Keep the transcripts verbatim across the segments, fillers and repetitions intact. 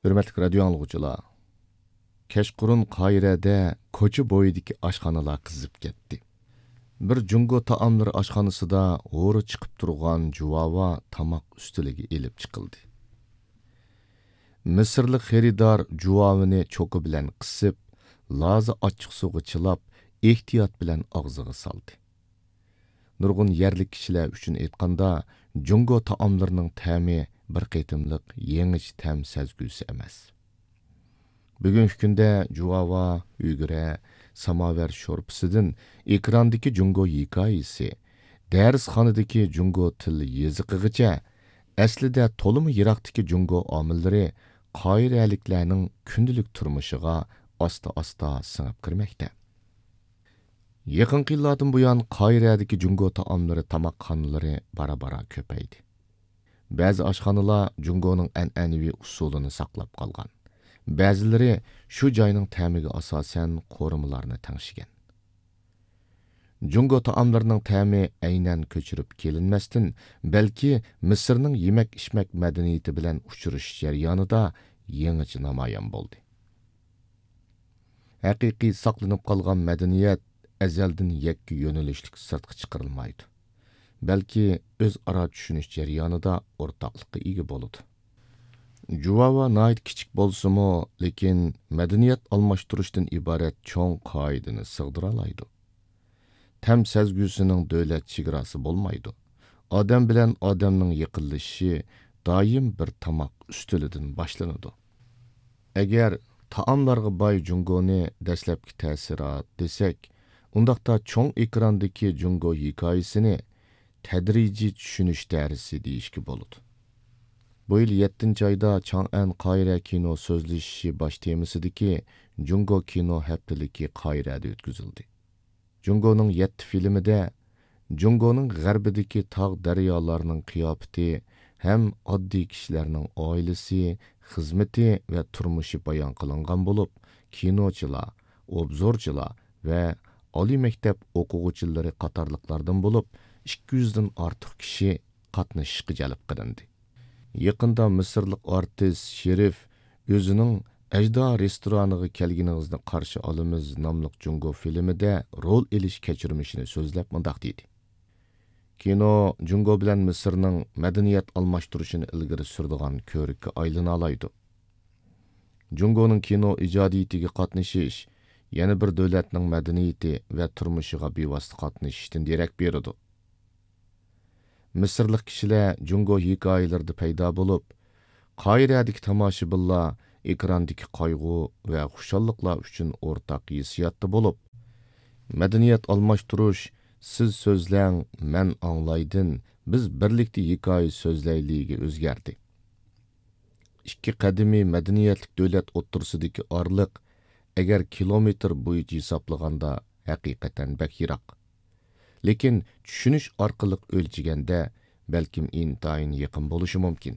Hürmetlik radyo anlıqçılar, kechqurun Qoirada ko'cha bo'yidagi oshxonalar qizib ketdi. Bir jungo taomlari oshxonasida g'o'ri chiqib turgan juvava tamoq ustiliga elib chiqildi. Misrlik xaridor juvavini cho'qi bilan qisib, lozi ochiq suvga chilab, ehtiyot bilan og'ziga soldi. Nurg'un yerlik kishilar uchun aytganda, jungo taomlarining ta'mi bir qitimliq yangicha ta'm sezgusi emas. Bugungi kunda juvava, uygura, samovar sho'rpisidan ekrandagi jungo hikoyasi, darsxonadagi jungo til yeziqigacha aslida to'limi yiroqdagi jungo omillari qoiraliklarning kundalik turmushiga asta-asta singib kirmoqda. Yaqinqi yillardan buyon Qoiradagi jungo taomlari tamoqxonalari bara-bara ko'paydi. Ba'zi oshxonalar jungoning an'anaviy usulini saqlab qolgan. Ba'zilari shu joyning ta'miga asosan qo'rimalarni tangshigan. Jungo taomlarining ta'mi aynan ko'chirib kelinmasdan, balki Misrning yemak-ichmak madaniyati bilan uchrashish jarayonida yangicha namoyon bo'ldi. Haqiqiy saqlanib qolgan madaniyat azaldan yakka yo'nalishlik sirtqa chiqarilmaydi. Balki o'zaro tushunish jarayonida o'rtoqlikqa ega bo'ladi. Juvava nayt kichik bo'lsa-mu, lekin madaniyat almashtirishdan iborat cho'ng qoidani sig'dira oladi. Tam sezgusining davlat chegarasi bo'lmaydi. Odam bilan odamning yaqinlashishi doim bir tamoq ustilidan boshlanadi. Agar taomlarga boy jungoni dastlabki ta'sirot desak, undaqda cho'ng ekrandagi jungo hikoyasini tadrijiy tushunish darsi deyishga bo'ladi. Bu yil yettinchi oyda Chang'an Qoira kino so'zlashishi bosh temasidagi jungo kino haftaligi Qoirada o'tkazildi. Jungoning yetti filmida jungoning g'arbidagi tog' daryolarning qiyofati ham oddiy kishilarning oilasi, xizmati va turmushi bayon qilingan bo'lib, kinochilar, obzorchilar va oliy maktab o'quvchilari qatorliqlardan bo'lib, ikki yuzdan ortiq kishi qatnashishga jalb qilindi. Yaqinda Misrlik artist Sherif o'zining Ajda restoraniga kelganingizni qarshi olamiz nomli jungo filmida rol elish kechirmishini so'zlab mundoq dedi. Kino jungo bilan Misrning madaniyat almashtirishini ilgari surdigan ko'rikka aylana oladi. Jungoning kino ijodiyatiga qatnashish yana bir davlatning madaniyati va turmushiga bevosita qatnashishdan derak beradi. Misrlik kishilar jungo hikoyalarida paydo bo'lib, Qoiradagi tomoshabinlar ekrandagi qayg'u va xushalliqlar uchun o'rtaq hissiyotda bo'lib, madaniyat almashtirish, siz so'zlang, men anglaydin, biz birlikda hikoya so'zlayliga o'zgardi. Ikki qadimiy madaniyatlik davlat o'rtasidagi orliq agar kilometr bo'yicha hisoblaganda haqiqatan bak yiroq. Lekin tushunish orqali o'lchiganda balkim intayin yaqin bo'lishi mumkin.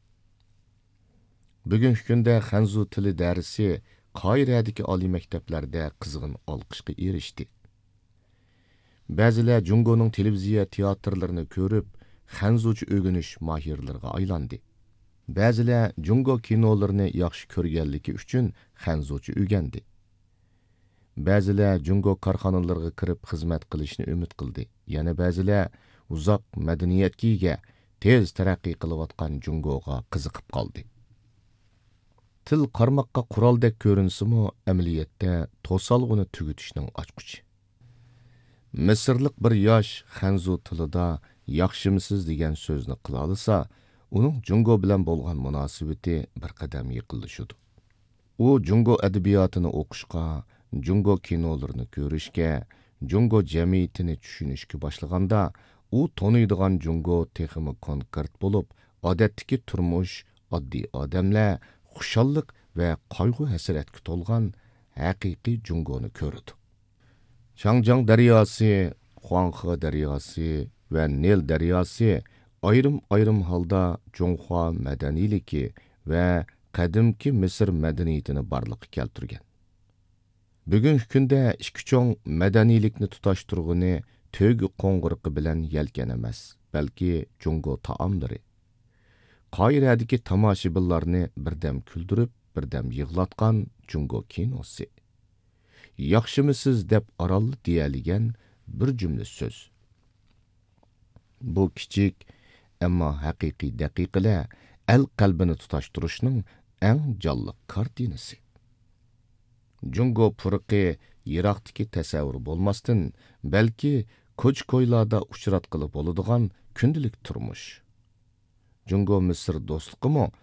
Bugungi kunda Xanzu tili darsi Qoiradagi oliy maktablarda qizg'in olqishga erishdi. Ba'zilar jungoning televiziya teatrlarini ko'rib, Xanzucha o'rganish mohirlariga aylandi. Ba'zilar jungo kinolarini yaxshi ko'rganligi uchun Xanzucha o'rgandi. Ba'zilar jungo korxonalariga kirib xizmat qilishni umid qildi. Yana ba'zilar uzoq madaniyatga ega, tez taraqqiy qilayotgan jungoga qiziqib qoldi. Til qarmoqqa quroldek ko'rinsa-mu, amaliyotda to'salg'uni tugutishning ochqichi. Misrlik bir yosh Xanzu tilida yaxshimisiz degan so'zni qila olsa, uning jungo bilan bo'lgan munosabati bir qadam yiqilishudi. U jungo adabiyotini o'qishga, jungo kinolarini ko'rishga, jungo jamiyatini tushunishga boshlaganda, u toniydigan jungo texmi konkret bo'lib, odatdagi turmush, oddiy odamlar, xushallik va qayg'u hasratga to'lgan haqiqiy jungoni ko'rdi. Changjiang daryosi, Huanghe daryosi va Nil daryosi ayrim-ayrim holda Jonghua madaniyligi va qadimki Misr madaniyatini barliqqa keltirgan. Bugungi kunda ikki cho'ng madaniylikni tutashtirg'ini to'g qo'ng'iriqi bilan yelkan emas, balki jungo taomlari. Qairadagi tomoshabinlarni birdam kuldirib, birdam yig'latgan Jungo kinosi. Yaxshimisiz deb oralli deyaligan bir jumla so'z. Bu kichik, ammo haqiqiy daqiqalar el qalbini tutashtirishning eng jonliq kartinasi. Jungo purqi yiroqdagi tasavvur bo'lmasdan, balki ko'ch-ko'ylarda uchratqili bo'ladigan kundalik turmush. Jungo Misr do'stliqimi